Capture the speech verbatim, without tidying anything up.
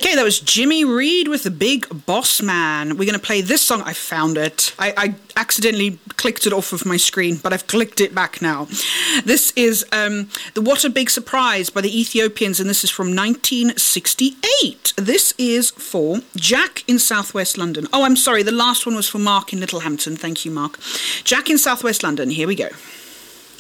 Okay, that was Jimmy Reed with The Big Boss Man. We're going to play this song. I found it. I, I accidentally clicked it off of my screen, but I've clicked it back now. This is um, the What a Big Surprise by the Ethiopians, and this is from nineteen sixty-eight. This is for Jack in Southwest London. Oh, I'm sorry. The last one was for Mark in Littlehampton. Thank you, Mark. Jack in Southwest London. Here we go.